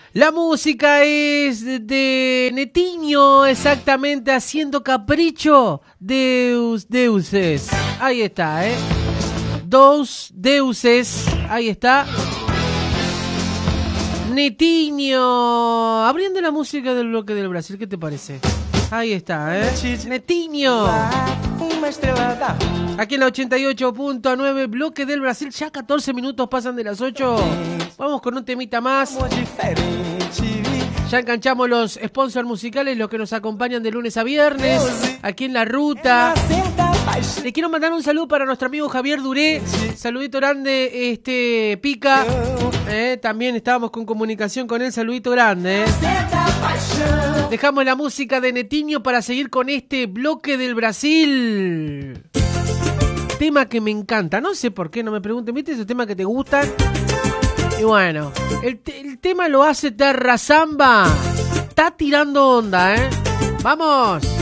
La música es de Netinho, exactamente, haciendo Capricho Deuses. Ahí está, Dos Deuses, ahí está. Netinho, abriendo la música del bloque del Brasil, ¿qué te parece? Ahí está, Netinho. Aquí en la 88.9, bloque del Brasil, ya 14 minutos pasan de las 8. Vamos con un temita más. Ya enganchamos los sponsors musicales, los que nos acompañan de lunes a viernes, aquí en La Ruta. Le quiero mandar un saludo para nuestro amigo Javier Duré. Saludito grande, Pica. También estábamos con comunicación con él, saludito grande. Dejamos la música de Netinho para seguir con este bloque del Brasil. Tema que me encanta, no sé por qué, no me pregunten, ¿viste esos temas que te gustan? Y bueno, el tema lo hace Terra Samba. Está tirando onda, ¡Vamos!